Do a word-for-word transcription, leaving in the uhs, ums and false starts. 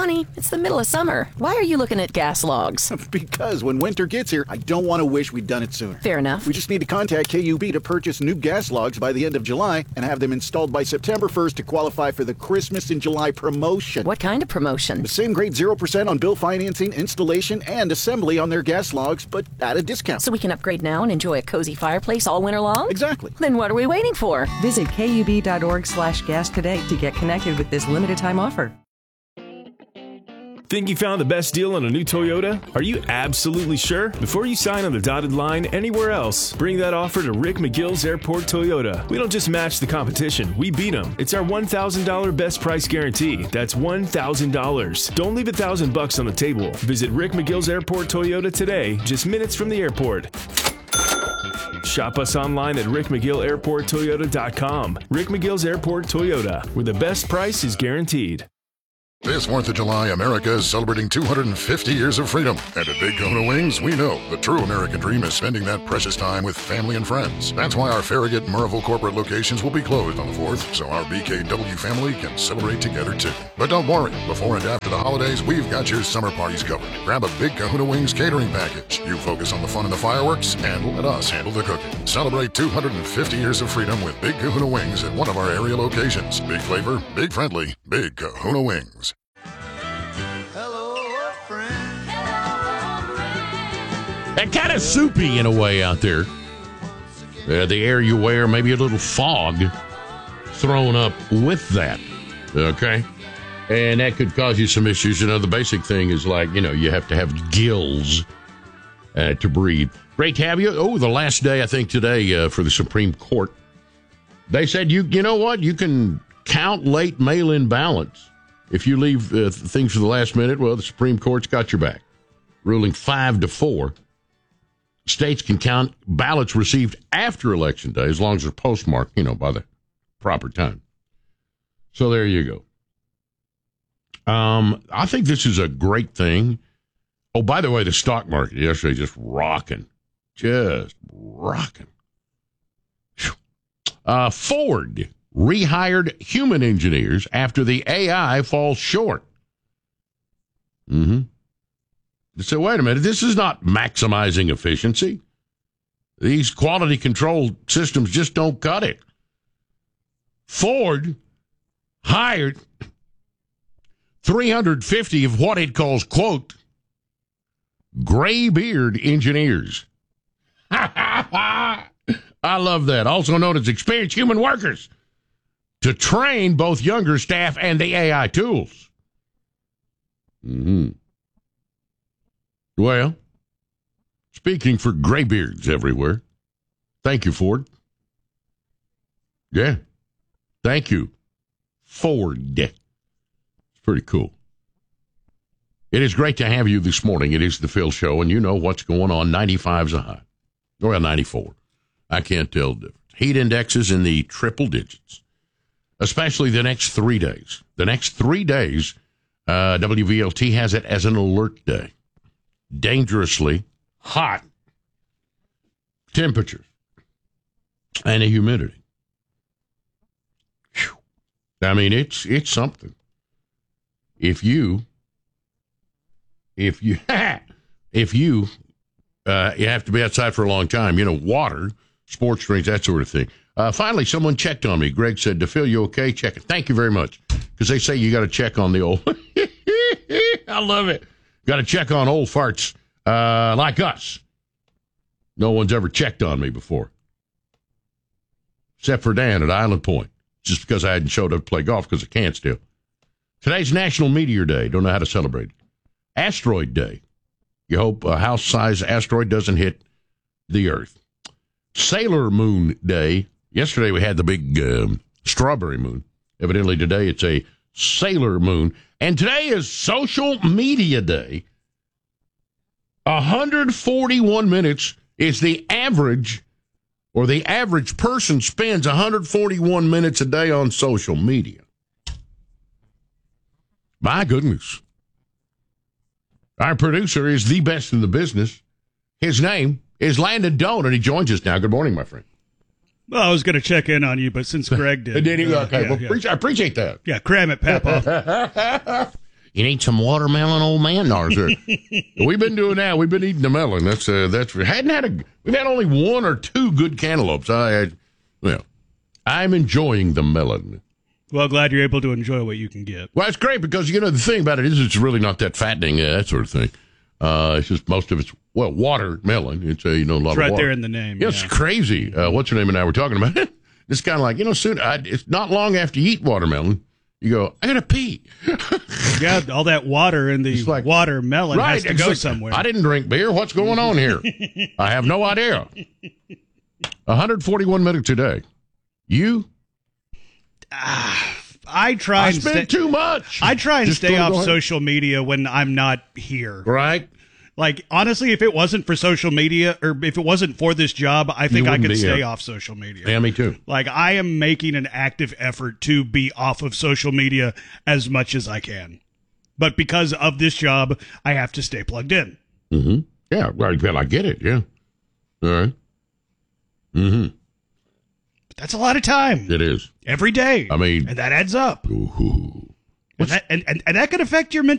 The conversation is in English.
Honey, it's the middle of summer. Why are you looking at gas logs? Because when winter gets here, I don't want to wish we'd done it sooner. Fair enough. We just need to contact K U B to purchase new gas logs by the end of July and have them installed by September first to qualify for the Christmas in July promotion. What kind of promotion? The same grade zero percent on bill financing, installation, and assembly on their gas logs, but at a discount. So we can upgrade now and enjoy a cozy fireplace all winter long? Exactly. Then what are we waiting for? Visit kub.org slash gas today to get connected with this limited time offer. Think you found the best deal on a new Toyota? Are you absolutely sure? Before you sign on the dotted line anywhere else, bring that offer to Rick McGill's Airport Toyota. We don't just match the competition, we beat them. It's our one thousand dollars best price guarantee. That's one thousand dollars. Don't leave a thousand bucks on the table. Visit Rick McGill's Airport Toyota today, just minutes from the airport. Shop us online at rick mcgill airport toyota dot com. Rick McGill's Airport Toyota, where the best price is guaranteed. This fourth of July, America is celebrating two hundred fifty years of freedom. And at Big Kahuna Wings, we know the true American dream is spending that precious time with family and friends. That's why our Farragut and Murrayville corporate locations will be closed on the fourth, so our B K W family can celebrate together too. But don't worry, before and after the holidays, we've got your summer parties covered. Grab a Big Kahuna Wings catering package. You focus on the fun and the fireworks, and let us handle the cooking. Celebrate two hundred fifty years of freedom with Big Kahuna Wings at one of our area locations. Big flavor, big friendly, Big Kahuna Wings. And kind of soupy in a way out there. Uh, the air you wear, maybe a little fog thrown up with that. Okay? And that could cause you some issues. You know, the basic thing is like, you know, you have to have gills uh, to breathe. Great to have you. Oh, the last day, I think, today uh, for the Supreme Court. They said, you you know what? You can count late mail-in ballots. If you leave uh, things for the last minute, well, the Supreme Court's got your back. Ruling five to four. States can count ballots received after Election Day as long as they're postmarked, you know, by the proper time. So there you go. Um, I think this is a great thing. Oh, by the way, the stock market yesterday just rocking. Just rocking. Uh, Ford rehired human engineers after the A I falls short. Mm-hmm. So wait a minute, this is not maximizing efficiency. These quality control systems just don't cut it. Ford hired three hundred fifty of what it calls, quote, graybeard engineers. I love that. Also known as experienced human workers to train both younger staff and the A I tools. Mm-hmm. Well, speaking for graybeards everywhere, thank you, Ford. Yeah, thank you, Ford. It's pretty cool. It is great to have you this morning. It is the Phil Show, and you know what's going on. ninety-five's a high. Well, ninety-four. I can't tell the difference. Heat indexes in the triple digits, especially the next three days. The next three days, uh, W V L T has it as an alert day. Dangerously hot temperatures and a humidity. Whew. I mean, it's it's something. If you, if you, if you, uh, you have to be outside for a long time. You know, water, sports drinks, that sort of thing. Uh, finally, someone checked on me. Greg said, "To Phil, you okay? Check it." Thank you very much, because they say you got to check on the old. I love it. Got to check on old farts uh, like us. No one's ever checked on me before. Except for Dan at Island Point. Just because I hadn't showed up to play golf because I can't still. Today's National Meteor Day. Don't know how to celebrate it. Asteroid Day. You hope a house-sized asteroid doesn't hit the Earth. Sailor Moon Day. Yesterday we had the big um, strawberry moon. Evidently today it's a sailor moon. And today is Social Media Day. one hundred forty-one minutes is the average, or the average person spends one hundred forty-one minutes a day on social media. My goodness. Our producer is the best in the business. His name is Landon Doan, and he joins us now. Good morning, my friend. Well, I was going to check in on you, but since Greg did. Did he? Uh, okay, yeah, well, yeah. Appreciate, I appreciate that. Yeah, cram it, Papa. you need some watermelon, old man? No, sir. We've been doing that. We've been eating the melon. That's uh, that's hadn't had a. We've had only one or two good cantaloupes. I, I well, I'm enjoying the melon. Well, glad you're able to enjoy what you can get. Well, it's great because, you know, the thing about it is it's really not that fattening, uh, that sort of thing. Uh, it's just most of it's, well, watermelon. It's, uh, you know, a lot It's of right water. there in the name. Yeah, Yeah, it's crazy. Uh, what's her name and I were talking about it. It's kind of like, you know, soon, I, it's not long after you eat watermelon, you go, I got to pee. yeah, all that water in the It's like- watermelon Right. has to it's go like, somewhere. I didn't drink beer. What's going on here? I have no idea. one hundred forty-one minutes a day. You? I try I and spend stay, too much. I try and Just stay go- go off ahead. social media when I'm not here. Right? Like, honestly, if it wasn't for social media, or if it wasn't for this job, I think I wouldn't could be stay here. off social media. Yeah, me too. Like, I am making an active effort to be off of social media as much as I can. But because of this job, I have to stay plugged in. Mm-hmm. Yeah, right. Well, I get it. Yeah. All right. Mm-hmm. But that's a lot of time. It is. Every day. I mean- and that adds up. Ooh. And that, and, and, and that could affect your mental